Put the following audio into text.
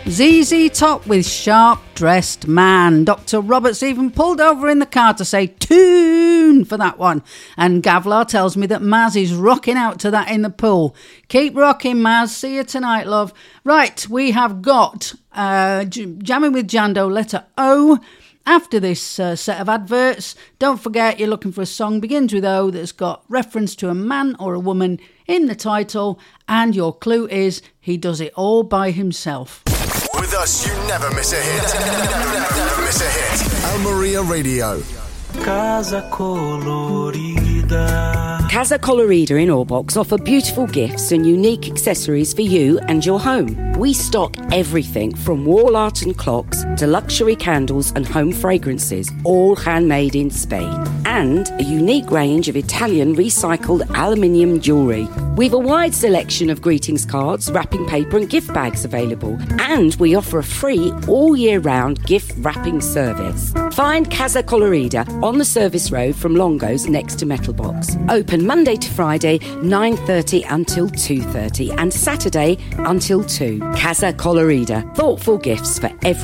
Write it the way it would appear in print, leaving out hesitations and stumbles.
ZZ Top with Sharp Dressed Man. Dr. Roberts even pulled over in the car to say tune for that one. And Gavlar tells me that Maz is rocking out to that in the pool. Keep rocking, Maz. See you tonight, love. Right, we have got Jamming with Jando, letter O. After this set of adverts, don't forget you're looking for a song begins with O that's got reference to a man or a woman in the title, and your clue is he does it all by himself. With us, you never miss a hit. Never miss a hit. Al Maria Radio. Casa Colorida. Casa Colorida in Orbox offer beautiful gifts and unique accessories for you and your home. We stock everything from wall art and clocks to luxury candles and home fragrances, all handmade in Spain. And a unique range of Italian recycled aluminium jewellery. We've a wide selection of greetings cards, wrapping paper and gift bags available. And we offer a free all year round gift wrapping service. Find Casa Colorida on the service road from Longo's next to Metal Box. Open Monday to Friday, 9:30 until 2:30 and Saturday until 2. Casa Colorida. Thoughtful gifts for every